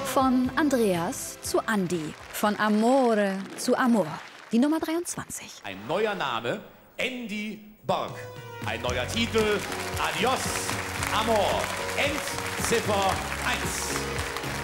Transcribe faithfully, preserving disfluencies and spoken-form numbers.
Von Andreas zu Andi, von Amore zu Amor. Die Nummer dreiundzwanzig. Ein neuer Name, Andy Borg. Ein neuer Titel, Adios, Amor. Endziffer eins.